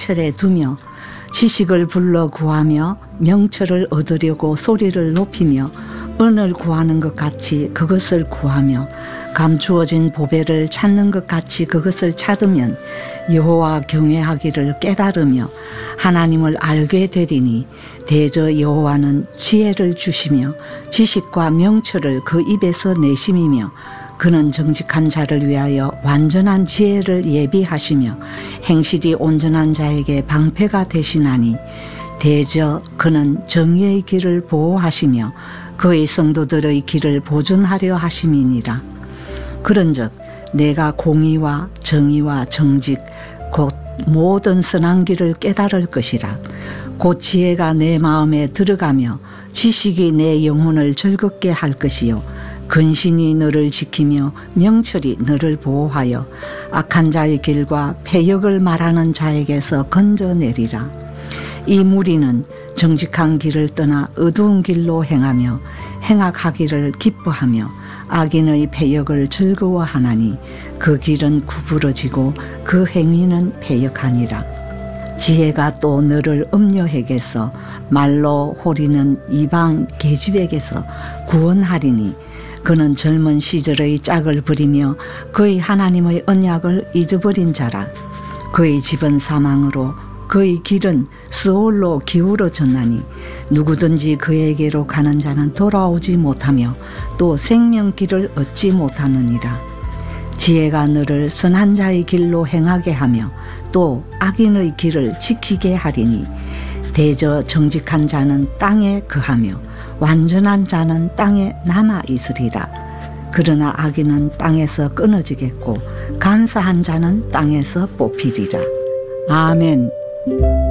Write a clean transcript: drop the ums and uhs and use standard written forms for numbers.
명철에 두며 지식을 불러 구하며 명철을 얻으려고 소리를 높이며 은을 구하는 것 같이 그것을 구하며 감추어진 보배를 찾는 것 같이 그것을 찾으면 여호와 경외하기를 깨달으며 하나님을 알게 되리니 대저 여호와는 지혜를 주시며 지식과 명철을 그 입에서 내심이며 그는 정직한 자를 위하여 완전한 지혜를 예비하시며 행실이 온전한 자에게 방패가 되시나니 대저 그는 정의의 길을 보호하시며 그의 성도들의 길을 보존하려 하심이니라. 그런즉 내가 공의와 정의와 정직 곧 모든 선한 길을 깨달을 것이라. 곧 지혜가 내 마음에 들어가며 지식이 내 영혼을 즐겁게 할 것이요 근신이 너를 지키며 명철이 너를 보호하여 악한 자의 길과 패역을 말하는 자에게서 건져내리라. 이 무리는 정직한 길을 떠나 어두운 길로 행하며 행악하기를 기뻐하며 악인의 패역을 즐거워하나니 그 길은 구부러지고 그 행위는 패역하니라. 지혜가 또 너를 음녀에게서 말로 호리는 이방 계집에게서 구원하리니 그는 젊은 시절의 짝을 부리며 그의 하나님의 언약을 잊어버린 자라. 그의 집은 사망으로 그의 길은 스올로 기울어졌나니 누구든지 그에게로 가는 자는 돌아오지 못하며 또 생명길을 얻지 못하느니라. 지혜가 너를 선한 자의 길로 행하게 하며 또 악인의 길을 지키게 하리니 대저 정직한 자는 땅에 거하며 완전한 자는 땅에 남아 있으리라. 그러나 악인은 땅에서 끊어지겠고 간사한 자는 땅에서 뽑히리라. 아멘.